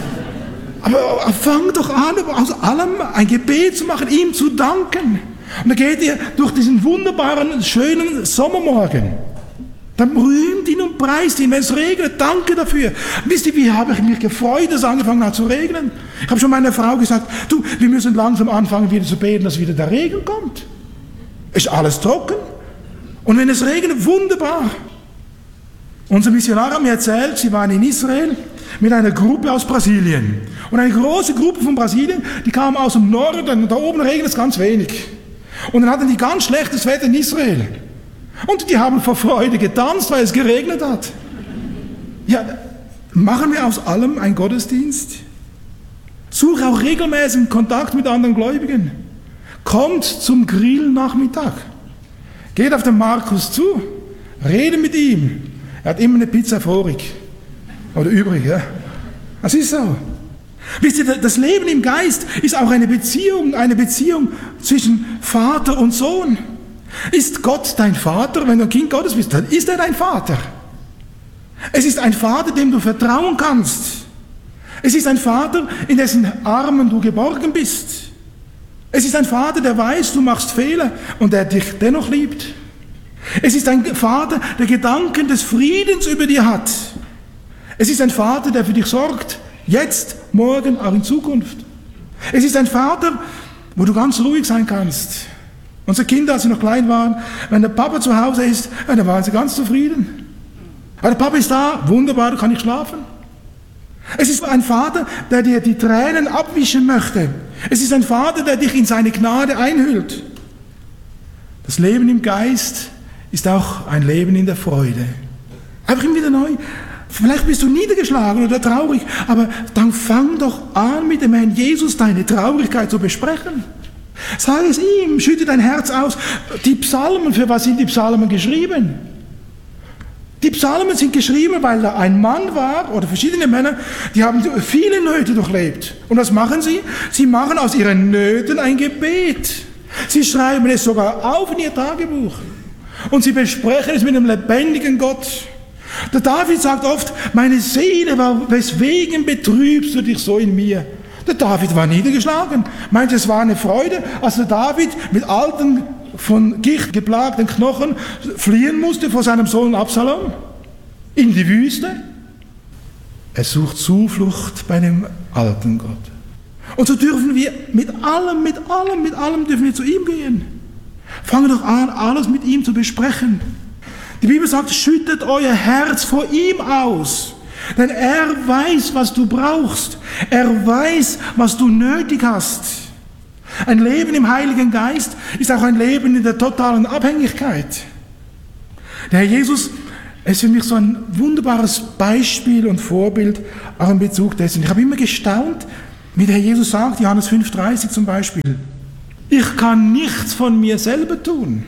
aber fang doch an, aus allem ein Gebet zu machen, ihm zu danken. Und dann geht ihr durch diesen wunderbaren, schönen Sommermorgen. Dann rühmt ihn und preist ihn, wenn es regnet, danke dafür. Wisst ihr, wie habe ich mich gefreut, dass es angefangen hat zu regnen? Ich habe schon meiner Frau gesagt, du, wir müssen langsam anfangen, wieder zu beten, dass wieder der Regen kommt. Ist alles trocken. Und wenn es regnet, wunderbar. Unser Missionar hat mir erzählt, sie waren in Israel mit einer Gruppe aus Brasilien. Und eine große Gruppe von Brasilien, die kam aus dem Norden, und da oben regnet es ganz wenig. Und dann hatten die ganz schlechtes Wetter in Israel. Und die haben vor Freude getanzt, weil es geregnet hat. Ja, machen wir aus allem einen Gottesdienst. Suche auch regelmäßig Kontakt mit anderen Gläubigen. Kommt zum Grillnachmittag. Geht auf den Markus zu, rede mit ihm. Er hat immer eine Pizza vorig. Oder übrig, ja. Das ist so. Wisst ihr, das Leben im Geist ist auch eine Beziehung, eine Beziehung zwischen Vater und Sohn. Ist Gott dein Vater? Wenn du ein Kind Gottes bist, dann ist er dein Vater. Es ist ein Vater, dem du vertrauen kannst. Es ist ein Vater, in dessen Armen du geborgen bist. Es ist ein Vater, der weiß, du machst Fehler und der dich dennoch liebt. Es ist ein Vater, der Gedanken des Friedens über dir hat. Es ist ein Vater, der für dich sorgt, jetzt, morgen, auch in Zukunft. Es ist ein Vater, wo du ganz ruhig sein kannst. Unsere Kinder, als sie noch klein waren, wenn der Papa zu Hause ist, ja, dann waren sie ganz zufrieden. Aber der Papa ist da, wunderbar, da kann ich schlafen. Es ist ein Vater, der dir die Tränen abwischen möchte. Es ist ein Vater, der dich in seine Gnade einhüllt. Das Leben im Geist ist auch ein Leben in der Freude. Einfach immer wieder neu. Vielleicht bist du niedergeschlagen oder traurig, aber dann fang doch an, mit dem Herrn Jesus deine Traurigkeit zu besprechen. Sag es ihm, schütte dein Herz aus. Die Psalmen, für was sind die Psalmen geschrieben? Die Psalmen sind geschrieben, weil da ein Mann war, oder verschiedene Männer, die haben viele Nöte durchlebt. Und was machen sie? Sie machen aus ihren Nöten ein Gebet. Sie schreiben es sogar auf in ihr Tagebuch. Und sie besprechen es mit dem lebendigen Gott. Der David sagt oft, meine Seele, weswegen betrübst du dich so in mir? Der David war niedergeschlagen. Meint, es war eine Freude, als der David mit alten, von Gicht geplagten Knochen fliehen musste vor seinem Sohn Absalom in die Wüste. Er sucht Zuflucht bei dem alten Gott. Und so dürfen wir mit allem, mit allem, mit allem dürfen wir zu ihm gehen. Fangen doch an, alles mit ihm zu besprechen. Die Bibel sagt, schüttet euer Herz vor ihm aus. Denn er weiß, was du brauchst. Er weiß, was du nötig hast. Ein Leben im Heiligen Geist ist auch ein Leben in der totalen Abhängigkeit. Der Herr Jesus ist für mich so ein wunderbares Beispiel und Vorbild, auch in Bezug dessen. Ich habe immer gestaunt, wie der Herr Jesus sagt, Johannes fünf dreißig zum Beispiel, ich kann nichts von mir selber tun.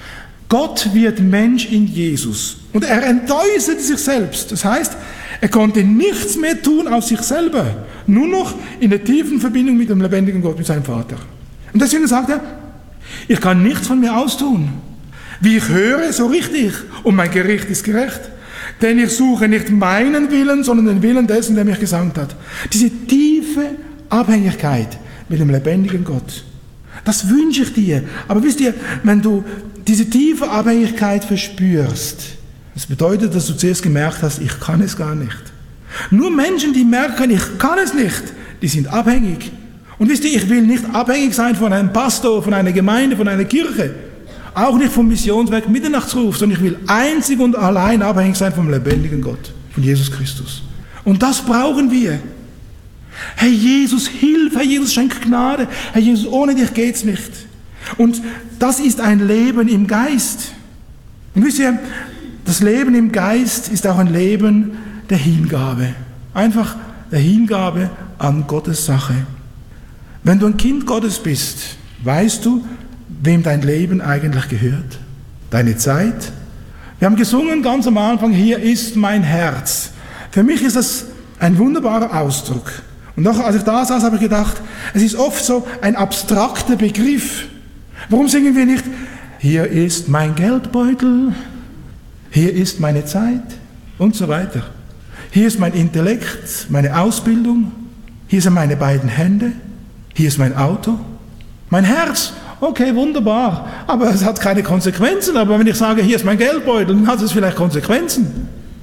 Gott wird Mensch in Jesus und er entäußerte sich selbst. Das heißt, er konnte nichts mehr tun aus sich selber, nur noch in der tiefen Verbindung mit dem lebendigen Gott, mit seinem Vater. Und deswegen sagt er, ich kann nichts von mir austun. Wie ich höre, so richtig, und mein Gericht ist gerecht. Denn ich suche nicht meinen Willen, sondern den Willen dessen, der mich gesandt hat. Diese tiefe Abhängigkeit mit dem lebendigen Gott, das wünsche ich dir. Aber wisst ihr, wenn du diese tiefe Abhängigkeit verspürst, das bedeutet, dass du zuerst gemerkt hast, ich kann es gar nicht. Nur Menschen, die merken, ich kann es nicht, die sind abhängig. Und wisst ihr, ich will nicht abhängig sein von einem Pastor, von einer Gemeinde, von einer Kirche. Auch nicht vom Missionswerk Mitternachtsruf, sondern ich will einzig und allein abhängig sein vom lebendigen Gott, von Jesus Christus. Und das brauchen wir. Herr Jesus, hilf, Herr Jesus, schenk Gnade. Herr Jesus, ohne dich geht's nicht. Und das ist ein Leben im Geist. Und wisst ihr, das Leben im Geist ist auch ein Leben der Hingabe. Einfach der Hingabe an Gottes Sache. Wenn du ein Kind Gottes bist, weißt du, wem dein Leben eigentlich gehört? Deine Zeit? Wir haben gesungen ganz am Anfang, hier ist mein Herz. Für mich ist das ein wunderbarer Ausdruck. Und auch als ich da saß, habe ich gedacht, es ist oft so ein abstrakter Begriff. Warum singen wir nicht, hier ist mein Geldbeutel, hier ist meine Zeit und so weiter. Hier ist mein Intellekt, meine Ausbildung, hier sind meine beiden Hände, hier ist mein Auto, mein Herz. Okay, wunderbar, aber es hat keine Konsequenzen. Aber wenn ich sage, hier ist mein Geldbeutel, dann hat es vielleicht Konsequenzen.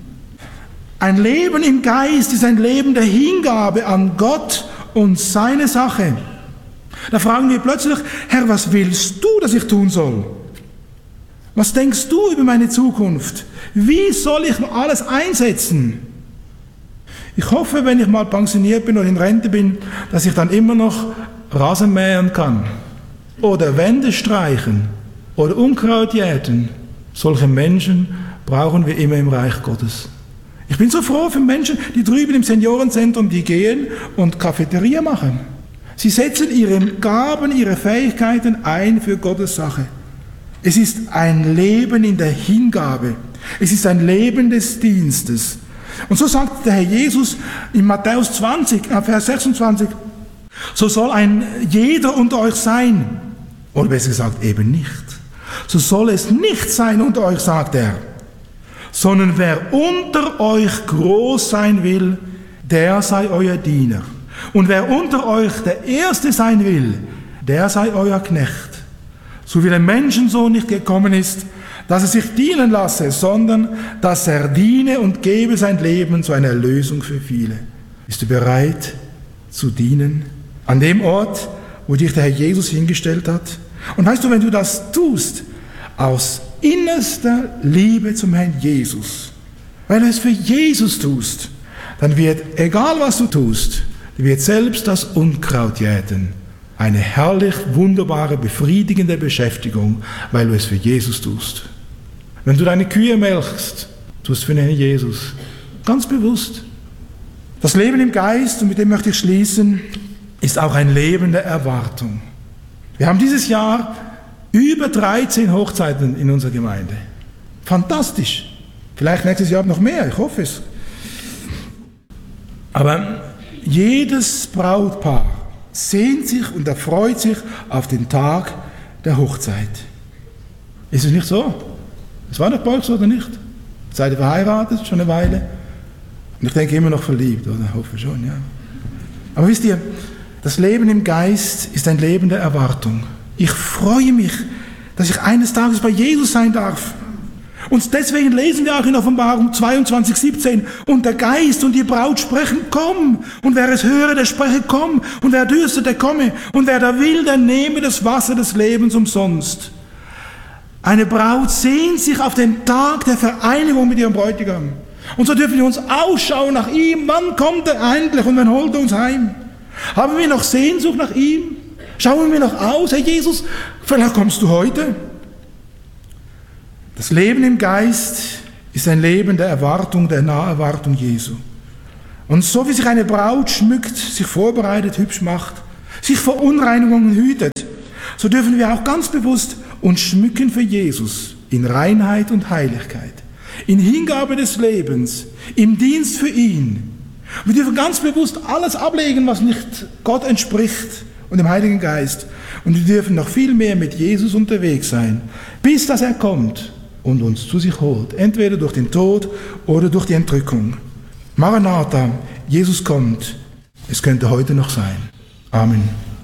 Ein Leben im Geist ist ein Leben der Hingabe an Gott und seine Sache. Da fragen wir plötzlich, Herr, was willst du, dass ich tun soll? Was denkst du über meine Zukunft? Wie soll ich alles einsetzen? Ich hoffe, wenn ich mal pensioniert bin oder in Rente bin, dass ich dann immer noch Rasen mähen kann. Oder Wände streichen oder Unkraut jäten. Solche Menschen brauchen wir immer im Reich Gottes. Ich bin so froh für Menschen, die drüben im Seniorenzentrum, die gehen und Cafeteria machen. Sie setzen ihre Gaben, ihre Fähigkeiten ein für Gottes Sache. Es ist ein Leben in der Hingabe. Es ist ein Leben des Dienstes. Und so sagt der Herr Jesus in Matthäus zwanzig, Vers sechsundzwanzig, so soll ein jeder unter euch sein, oder besser gesagt eben nicht. So soll es nicht sein unter euch, sagt er, sondern wer unter euch groß sein will, der sei euer Diener. Und wer unter euch der Erste sein will, der sei euer Knecht. So wie der Menschensohn nicht gekommen ist, dass er sich dienen lasse, sondern dass er diene und gebe sein Leben zu einer Erlösung für viele. Bist du bereit zu dienen? An dem Ort, wo dich der Herr Jesus hingestellt hat. Und weißt du, wenn du das tust, aus innerster Liebe zum Herrn Jesus, weil du es für Jesus tust, dann wird, egal was du tust, wird selbst das Unkraut jäten eine herrlich, wunderbare, befriedigende Beschäftigung, weil du es für Jesus tust. Wenn du deine Kühe melkst, tust du für den Herrn Jesus. Ganz bewusst. Das Leben im Geist, und mit dem möchte ich schließen, ist auch ein Leben der Erwartung. Wir haben dieses Jahr über dreizehn Hochzeiten in unserer Gemeinde. Fantastisch. Vielleicht nächstes Jahr noch mehr, ich hoffe es. Aber jedes Brautpaar sehnt sich und erfreut sich auf den Tag der Hochzeit. Ist es nicht so? Es war doch bei euch so oder nicht? Seid ihr verheiratet, schon eine Weile? Und ich denke immer noch verliebt, oder? Ich hoffe schon, ja. Aber wisst ihr, das Leben im Geist ist ein Leben der Erwartung. Ich freue mich, dass ich eines Tages bei Jesus sein darf. Und deswegen lesen wir auch in Offenbarung zweiundzwanzig, siebzehn, und der Geist und die Braut sprechen, komm. Und wer es höre, der spreche, komm. Und wer dürstet, der komme. Und wer da will, der nehme das Wasser des Lebens umsonst. Eine Braut sehnt sich auf den Tag der Vereinigung mit ihrem Bräutigam. Und so dürfen wir uns ausschauen nach ihm. Wann kommt er endlich und wann holt er uns heim? Haben wir noch Sehnsucht nach ihm? Schauen wir noch aus, Herr Jesus, vielleicht kommst du heute. Das Leben im Geist ist ein Leben der Erwartung, der Naherwartung Jesu. Und so wie sich eine Braut schmückt, sich vorbereitet, hübsch macht, sich vor Unreinigungen hütet, so dürfen wir auch ganz bewusst uns schmücken für Jesus in Reinheit und Heiligkeit, in Hingabe des Lebens, im Dienst für ihn. Wir dürfen ganz bewusst alles ablegen, was nicht Gott entspricht und dem Heiligen Geist. Und wir dürfen noch viel mehr mit Jesus unterwegs sein, bis dass er kommt und uns zu sich holt, entweder durch den Tod oder durch die Entrückung. Maranatha, Jesus kommt. Es könnte heute noch sein. Amen.